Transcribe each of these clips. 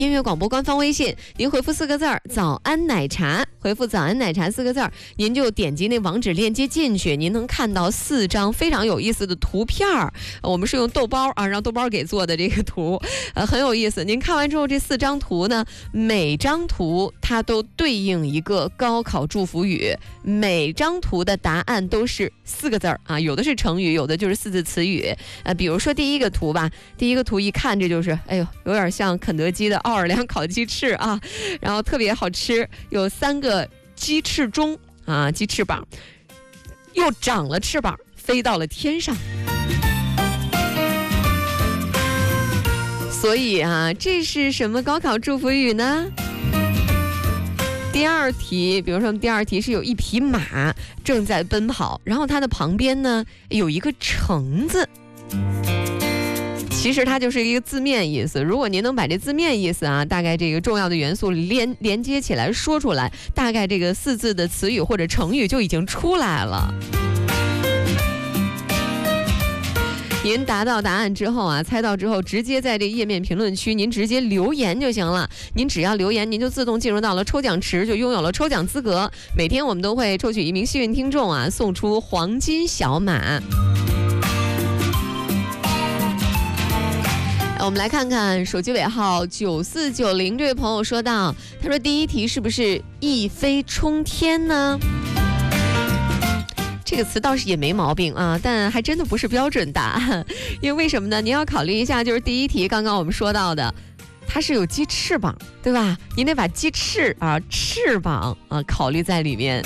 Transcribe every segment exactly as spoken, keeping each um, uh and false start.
音乐广播官方微信，您回复四个字儿“早安奶茶”，回复“早安奶茶”四个字儿，您就点击那网址链接进去，您能看到四张非常有意思的图片儿。我们是用豆包啊，让豆包给做的这个图，呃，很有意思。您看完之后，这四张图呢，每张图它都对应一个高考祝福语，每张图的答案都是四个字儿啊，有的是成语，有的就是四字词语。呃，比如说第一个图吧，第一个图一看这就是，哎呦，有点像肯德基的奥尔良烤鸡翅啊，然后特别好吃，有三个鸡翅中啊，鸡翅膀又长了翅膀，飞到了天上。所以啊，这是什么高考祝福语呢？第二题，比如说第二题是有一匹马正在奔跑，然后它的旁边呢有一个橙子。其实它就是一个字面意思，如果您能把这字面意思啊，大概这个重要的元素连连接起来说出来，大概这个四字的词语或者成语就已经出来了。您答到答案之后啊，猜到之后，直接在这页面评论区您直接留言就行了。您只要留言，您就自动进入到了抽奖池，就拥有了抽奖资格。每天我们都会抽取一名幸运听众啊，送出黄金小马。我们来看看手机尾号九四九零这位朋友说到，他说第一题是不是一飞冲天呢？这个词倒是也没毛病啊，但还真的不是标准答案。因为为什么呢？您要考虑一下，就是第一题刚刚我们说到的，它是有鸡翅膀，对吧？您得把鸡翅啊、翅膀啊考虑在里面。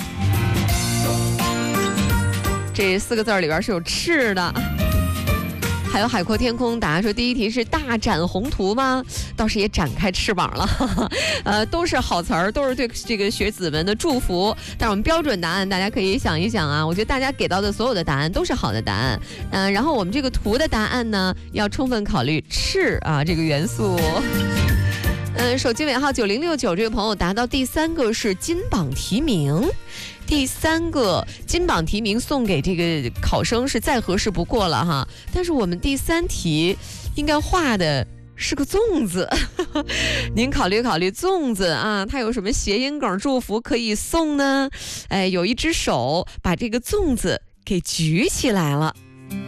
这四个字里边是有翅的。还有海阔天空答说第一题是大展宏图吗？倒是也展开翅膀了，呵呵呃，都是好词儿，都是对这个学子们的祝福。但是我们标准答案大家可以想一想啊，我觉得大家给到的所有的答案都是好的答案。嗯、呃，然后我们这个图的答案呢，要充分考虑翅啊这个元素。嗯，手机尾号九零六九这位朋友答到第三个是金榜题名。第三个金榜题名送给这个考生是再合适不过了哈，但是我们第三题应该画的是个粽子，您考虑考虑粽子啊，它有什么谐音梗祝福可以送呢？哎，有一只手把这个粽子给举起来了。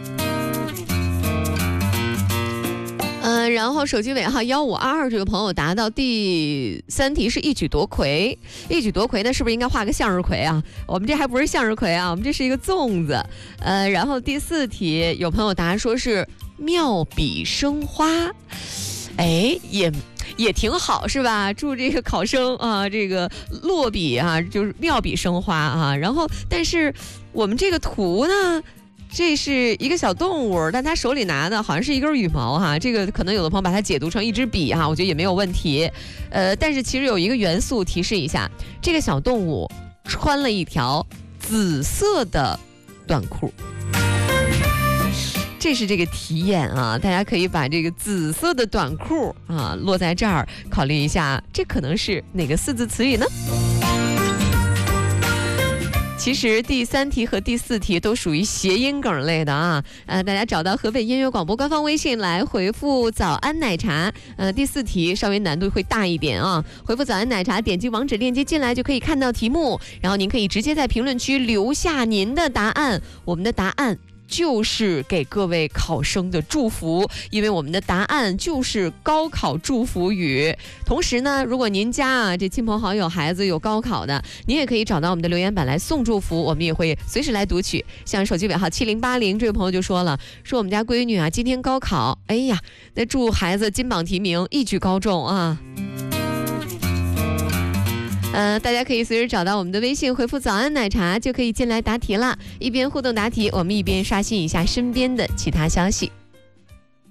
嗯，然后手机尾号幺五二二这个朋友答到第三题是一举夺魁，一举夺魁呢是不是应该画个向日葵啊？我们这还不是向日葵啊，我们这是一个粽子。呃，然后第四题有朋友答说是妙笔生花，哎，也也挺好是吧？祝这个考生啊，这个落笔啊，就是妙笔生花啊。然后，但是我们这个图呢？这是一个小动物，但他手里拿的好像是一根羽毛哈，这个可能有的朋友把它解读成一支笔哈，我觉得也没有问题。呃，但是其实有一个元素提示一下，这个小动物穿了一条紫色的短裤，这是这个题眼啊，大家可以把这个紫色的短裤啊落在这儿，考虑一下，这可能是哪个四字词语呢？其实第三题和第四题都属于谐音梗类的啊，呃，大家找到河北音乐广播官方微信来回复早安奶茶，呃，第四题稍微难度会大一点啊，回复早安奶茶，点击网址链接进来就可以看到题目，然后您可以直接在评论区留下您的答案，我们的答案就是给各位考生的祝福，因为我们的答案就是高考祝福语。同时呢，如果您家啊这亲朋好友孩子有高考的，您也可以找到我们的留言板来送祝福，我们也会随时来读取。像手机尾号七零八零这位朋友就说了，说我们家闺女啊今天高考，哎呀，那祝孩子金榜题名，一举高中啊。呃，大家可以随时找到我们的微信，回复早安奶茶就可以进来答题了，一边互动答题，我们一边刷新一下身边的其他消息。